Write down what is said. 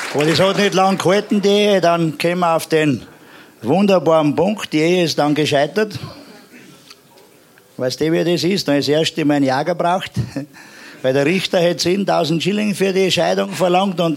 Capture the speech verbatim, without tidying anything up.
Aber das hat nicht lang gehalten, die Ehe. Dann kämen wir auf den wunderbaren Punkt. Die Ehe ist dann gescheitert. Weißt du, wie das ist? Dann ist erst immer ein Jahr gebraucht. Weil der Richter hätte zehntausend Schilling für die Scheidung verlangt und